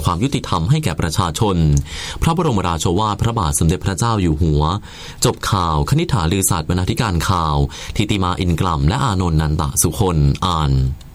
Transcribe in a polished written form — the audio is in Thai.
ความยุติธรรมให้แก่ประชาชนพระบรมราโชวาทพระบาทสมเด็จพระเจ้าอยู่หัวจบข่าวคณิษฐาลือศาสตร์บรรณาธิการข่าวทิติมาอินกล่ำและอานนท์นันตสุคนอ่าน